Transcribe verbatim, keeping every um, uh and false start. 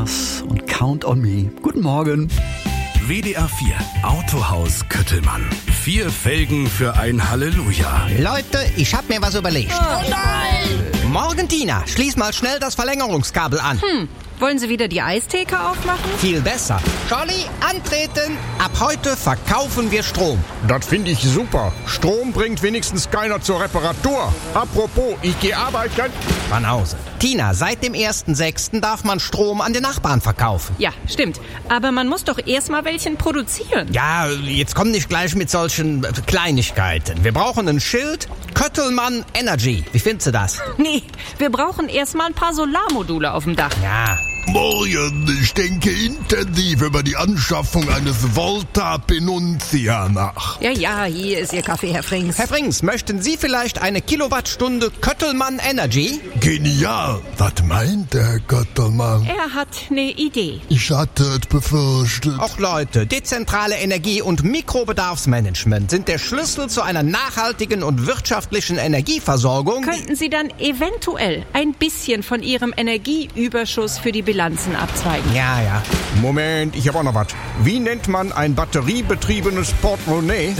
Vollgas und Count on Me. Guten Morgen. W D R vier Autohaus Köttelmann. Vier Felgen für ein Halleluja. Leute, ich hab mir was überlegt. Oh nein! Morgen, Tina, schließ mal schnell das Verlängerungskabel an. Hm, wollen Sie wieder die Eistheke aufmachen? Viel besser. Charlie, antreten. Ab heute verkaufen wir Strom. Das finde ich super. Strom bringt wenigstens keiner zur Reparatur. Apropos, ich gehe arbeiten. Banause. Tina, seit dem ersten sechsten darf man Strom an den Nachbarn verkaufen. Ja, stimmt. Aber man muss doch erstmal welchen produzieren. Ja, jetzt komm nicht gleich mit solchen äh, Kleinigkeiten. Wir brauchen ein Schild. Köttelmann Energy. Wie findest du das? Nee, wir brauchen erstmal ein paar Solarmodule auf dem Dach. Ja. Morgen, ich denke intensiv über die Anschaffung eines Volta Penuntia nach. Ja, ja, hier ist Ihr Kaffee, Herr Frings. Herr Frings, möchten Sie vielleicht eine Kilowattstunde Köttelmann Energy? Genial. Was meint der Köttelmann? Er hat eine Idee. Ich hatte es befürchtet. Och Leute, dezentrale Energie- und Mikrobedarfsmanagement sind der Schlüssel zu einer nachhaltigen und wirtschaftlichen Energieversorgung. Könnten Sie dann eventuell ein bisschen von Ihrem Energieüberschuss für die Bilanzen abzweigen? Ja, ja. Moment, ich habe auch noch was. Wie nennt man ein batteriebetriebenes Portemonnaie?